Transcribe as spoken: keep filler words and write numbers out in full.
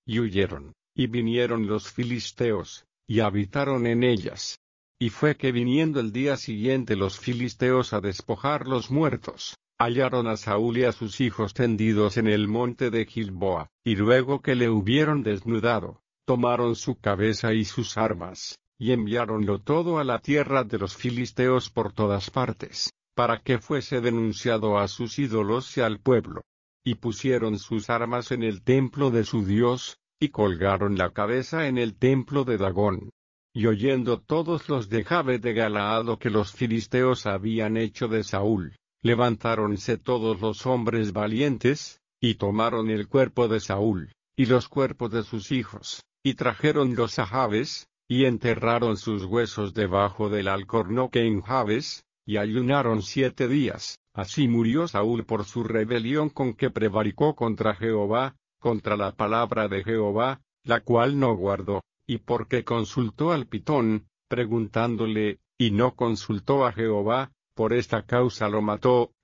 y huyeron, y vinieron los filisteos, y habitaron en ellas. Y fue que viniendo el día siguiente los filisteos a despojar los muertos, hallaron a Saúl y a sus hijos tendidos en el monte de Gilboa, y luego que le hubieron desnudado, tomaron su cabeza y sus armas, y enviáronlo todo a la tierra de los filisteos por todas partes, para que fuese denunciado a sus ídolos y al pueblo. Y pusieron sus armas en el templo de su Dios, y colgaron la cabeza en el templo de Dagón. Y oyendo todos los de Jabe de Galaad lo que los filisteos habían hecho de Saúl, levantáronse todos los hombres valientes, y tomaron el cuerpo de Saúl, y los cuerpos de sus hijos, y trajeronlos a Jabes, y enterraron sus huesos debajo del alcornoque en Jabes, y ayunaron siete días. Así murió Saúl por su rebelión con que prevaricó contra Jehová, contra la palabra de Jehová, la cual no guardó, y porque consultó al Pitón, preguntándole, y no consultó a Jehová, por esta causa lo mató,